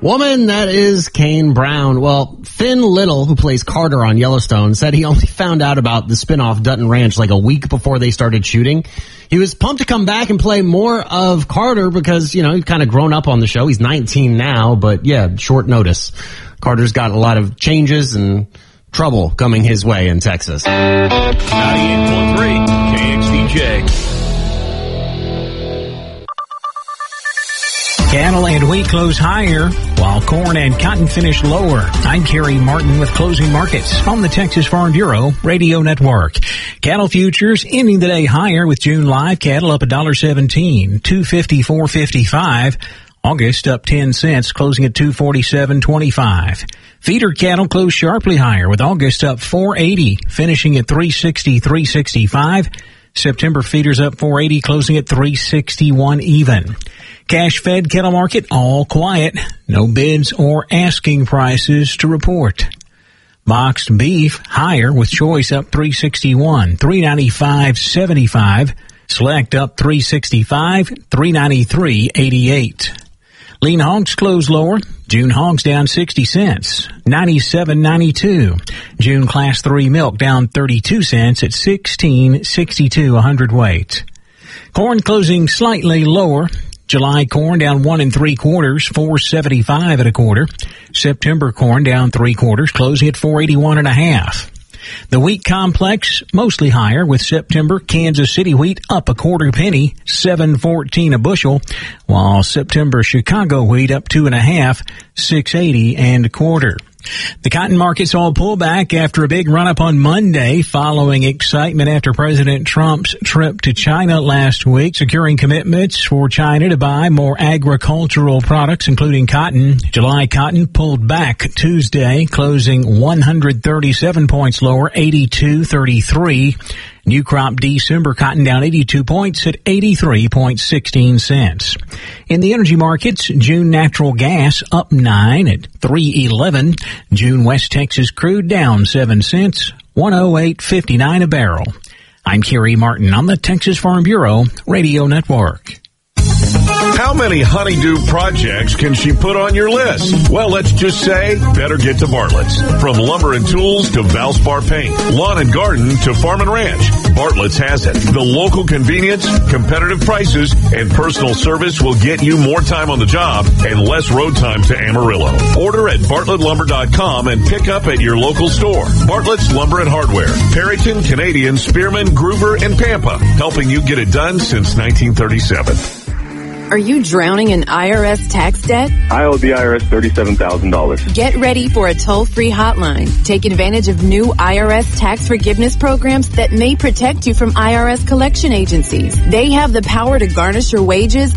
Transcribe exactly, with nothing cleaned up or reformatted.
Woman, that is Kane Brown. Well, Finn Little, who plays Carter on Yellowstone, said he only found out about the spinoff Dutton Ranch like a week before they started shooting. He was pumped to come back and play more of Carter because, you know, he's kind of grown up on the show. He's nineteen now, but yeah, short notice. Carter's got a lot of changes and trouble coming his way in Texas. ninety-eight point three K X D J. Cattle and wheat close higher, while corn and cotton finish lower. I'm Kerry Martin with Closing Markets on the Texas Farm Bureau Radio Network. Cattle futures ending the day higher with June live cattle up one dollar seventeen, two fifty-four fifty-five. August up ten cents, closing at two forty-seven twenty-five. Feeder cattle closed sharply higher with August up four eighty, finishing at three sixty, three sixty-five. September feeders up four eighty, closing at three sixty-one even. Cash fed cattle market all quiet. No bids or asking prices to report. Boxed beef higher with choice up three sixty-one, three ninety-five seventy-five. Select up three sixty-five, three ninety-three eighty-eight. Lean hogs close lower. June hogs down sixty cents, ninety-seven ninety-two. June class three milk down thirty-two cents at sixteen sixty-two a hundredweight. Corn closing slightly lower. July corn down one and three quarters, four seventy-five at a quarter. September corn down three quarters, closing at four eighty-one and a half. The wheat complex mostly higher with September Kansas City wheat up a quarter penny, seven fourteen a bushel, while September Chicago wheat up two and a half, six eighty and a quarter. The cotton markets all pull back after a big run-up on Monday following excitement after President Trump's trip to China last week, securing commitments for China to buy more agricultural products, including cotton. July cotton pulled back Tuesday, closing one hundred thirty-seven points lower, eighty-two thirty-three. New crop December cotton down eighty-two points at eighty-three sixteen cents. In the energy markets, June natural gas up nine at three eleven. June West Texas crude down seven cents, one oh eight fifty-nine a barrel. I'm Kerry Martin on the Texas Farm Bureau Radio Network. How many honeydew projects can she put on your list? Well, let's just say, better get to Bartlett's. From lumber and tools to Valspar paint, lawn and garden to farm and ranch, Bartlett's has it. The local convenience, competitive prices, and personal service will get you more time on the job and less road time to Amarillo. Order at bartlett lumber dot com and pick up at your local store. Bartlett's Lumber and Hardware, Perryton, Canadian, Spearman, Groover, and Pampa, helping you get it done since nineteen thirty-seven. Are you drowning in I R S tax debt? I owe the I R S thirty-seven thousand dollars. Get ready for a toll-free hotline. Take advantage of new I R S tax forgiveness programs that may protect you from I R S collection agencies. They have the power to garnish your wages